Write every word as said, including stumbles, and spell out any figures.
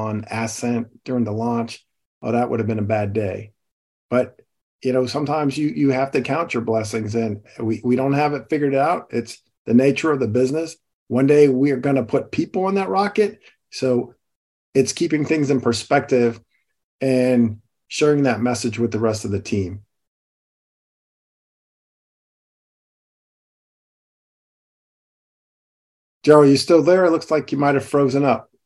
on Ascent during the launch, oh, that would have been a bad day. But, you know, sometimes you you have to count your blessings, and we, we don't have it figured out. It's the nature of the business. One day we are going to put people on that rocket. So it's keeping things in perspective and sharing that message with the rest of the team. Joe, are you still there? It looks like you might have frozen up.